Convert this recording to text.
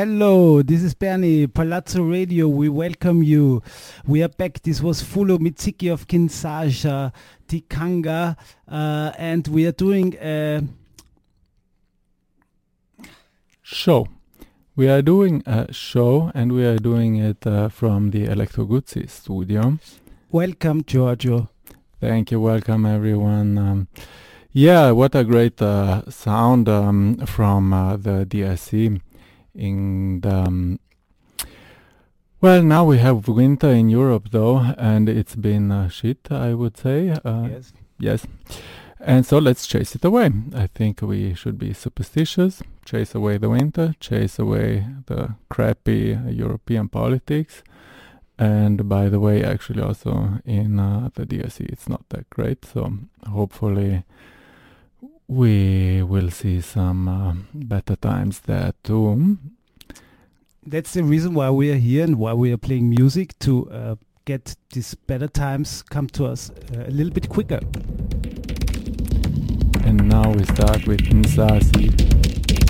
hello, this is Bernie, Palazzo Radio, we welcome you. We are back, this was Fulo Mitsiki of Kinshasa, Tikanga, and we are doing a show. We are doing a show and we are doing it from the Electro Guzzi studio. Welcome, Giorgio. Thank you, welcome everyone. Yeah, what a great sound from the DSC. In the well, now we have winter in Europe though, and it's been shit, I would say. Yes. And so let's chase it away. I think we should be superstitious, chase away the winter, chase away the crappy European politics. And by the way, actually also in the DSC it's not that great, so hopefully we will see some better times there too. That's the reason why we are here and why we are playing music, to get these better times come to us a little bit quicker. And now we start with Nsasi.